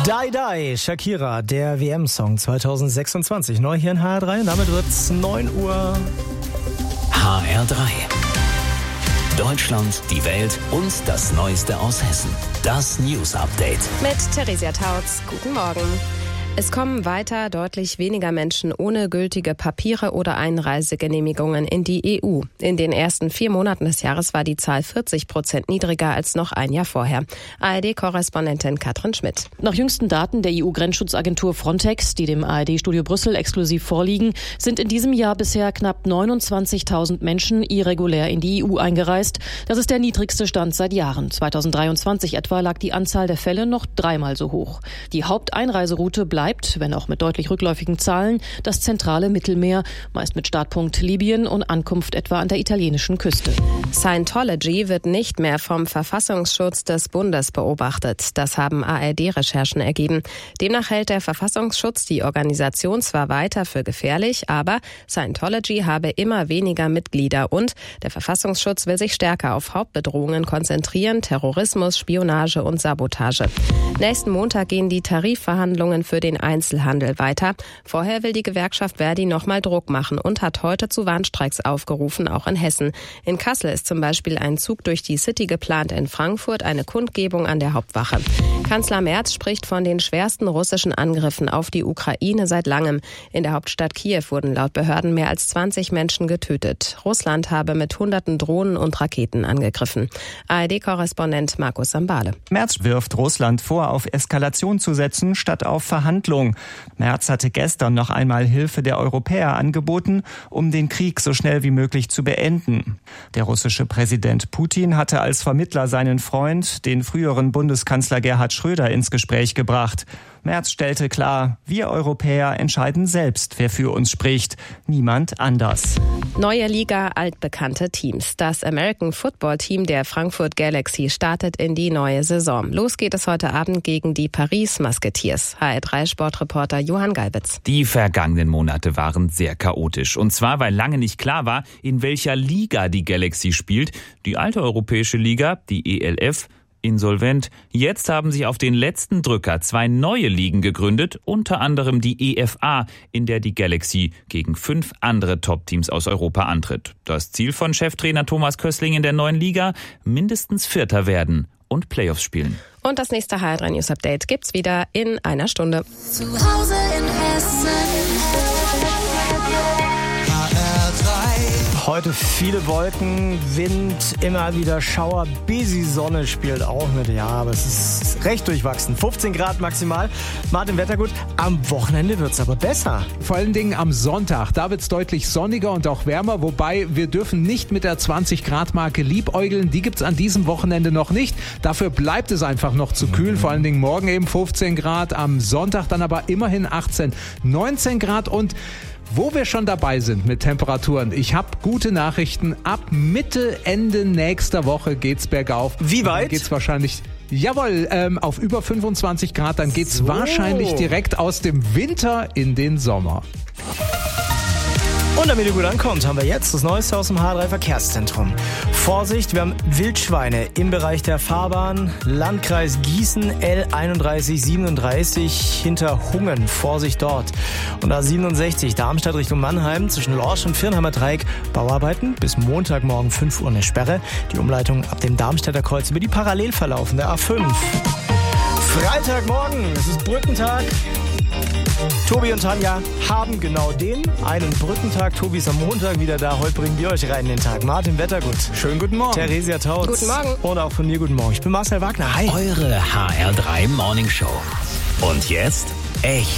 Die Die, Shakira, der WM-Song 2026. Neu hier in HR3 und damit wird's 9 Uhr. HR3. Deutschland, die Welt und das Neueste aus Hessen. Das News Update. Mit Theresia Tautz. Guten Morgen. Es kommen weiter deutlich weniger Menschen ohne gültige Papiere oder Einreisegenehmigungen in die EU. In den ersten 4 Monaten des Jahres war die Zahl 40% niedriger als noch ein Jahr vorher. ARD-Korrespondentin Katrin Schmidt. Nach jüngsten Daten der EU-Grenzschutzagentur Frontex, die dem ARD-Studio Brüssel exklusiv vorliegen, sind in diesem Jahr bisher knapp 29.000 Menschen irregulär in die EU eingereist. Das ist der niedrigste Stand seit Jahren. 2023 etwa lag die Anzahl der Fälle noch 3-mal so hoch. Die Haupteinreiseroute bleibt, wenn auch mit deutlich rückläufigen Zahlen, das zentrale Mittelmeer, meist mit Startpunkt Libyen und Ankunft etwa an der italienischen Küste. Scientology wird nicht mehr vom Verfassungsschutz des Bundes beobachtet. Das haben ARD-Recherchen ergeben. Demnach hält der Verfassungsschutz die Organisation zwar weiter für gefährlich, aber Scientology habe immer weniger Mitglieder und der Verfassungsschutz will sich stärker auf Hauptbedrohungen konzentrieren: Terrorismus, Spionage und Sabotage. Nächsten Montag gehen die Tarifverhandlungen für den Einzelhandel weiter. Vorher will die Gewerkschaft Verdi nochmal Druck machen und hat heute zu Warnstreiks aufgerufen, auch in Hessen. In Kassel ist zum Beispiel ein Zug durch die City geplant, in Frankfurt eine Kundgebung an der Hauptwache. Kanzler Merz spricht von den schwersten russischen Angriffen auf die Ukraine seit langem. In der Hauptstadt Kiew wurden laut Behörden mehr als 20 Menschen getötet. Russland habe mit Hunderten Drohnen und Raketen angegriffen. ARD-Korrespondent Markus Sambale. Merz wirft Russland vor, auf Eskalation zu setzen, statt auf Verhandlungen. Merz hatte gestern noch einmal Hilfe der Europäer angeboten, um den Krieg so schnell wie möglich zu beenden. Der russische Präsident Putin hatte als Vermittler seinen Freund, den früheren Bundeskanzler Gerhard Schröder, ins Gespräch gebracht. Merz stellte klar, wir Europäer entscheiden selbst, wer für uns spricht, niemand anders. Neue Liga, altbekannte Teams. Das American Football Team der Frankfurt Galaxy startet in die neue Saison. Los geht es heute Abend gegen die Paris Musketeers. HR3-Sportreporter Johann Galbitz. Die vergangenen Monate waren sehr chaotisch. Und zwar, weil lange nicht klar war, in welcher Liga die Galaxy spielt. Die alte europäische Liga, die ELF, insolvent. Jetzt haben sich auf den letzten Drücker 2 neue Ligen gegründet, unter anderem die EFA, in der die Galaxy gegen 5 andere Top-Teams aus Europa antritt. Das Ziel von Cheftrainer Thomas Kössling in der neuen Liga: mindestens Vierter werden und Playoffs spielen. Und das nächste HR3 News Update gibt's wieder in einer Stunde. Zu Hause in Hessen. Heute viele Wolken, Wind, immer wieder Schauer, busy Sonne spielt auch mit. Ja, aber es ist recht durchwachsen. 15 Grad maximal. Martin Wettergut, am Wochenende wird's aber besser. Vor allen Dingen am Sonntag, da wird's deutlich sonniger und auch wärmer, wobei wir dürfen nicht mit der 20-Grad-Marke liebäugeln. Die gibt's an diesem Wochenende noch nicht. Dafür bleibt es einfach noch zu kühl. Vor allen Dingen morgen eben 15 Grad, am Sonntag dann aber immerhin 18, 19 Grad und wo wir schon dabei sind mit Temperaturen, ich habe gute Nachrichten. Ab Mitte, Ende nächster Woche geht's bergauf. Wie weit? Dann geht's wahrscheinlich, jawohl, auf über 25 Grad. Dann geht's wahrscheinlich direkt aus dem Winter in den Sommer. Und damit ihr gut ankommt, haben wir jetzt das Neueste aus dem HR3 Verkehrszentrum. Vorsicht, wir haben Wildschweine im Bereich der Fahrbahn. Landkreis Gießen, L3137 hinter Hungen. Vorsicht dort. Und A67 Darmstadt Richtung Mannheim zwischen Lorsch und Viernheimer Dreieck. Bauarbeiten bis Montagmorgen 5 Uhr eine Sperre. Die Umleitung ab dem Darmstädter Kreuz über die parallel verlaufende A5. Freitagmorgen, es ist Brückentag. Tobi und Tanja haben genau den einen Brückentag. Tobi ist am Montag wieder da. Heute bringen wir euch rein in den Tag. Martin Wettergut. Schönen guten Morgen. Theresia Tautz. Guten Morgen. Und auch von mir guten Morgen. Ich bin Marcel Wagner. Hi. Eure HR3 Morning Show. Und jetzt echt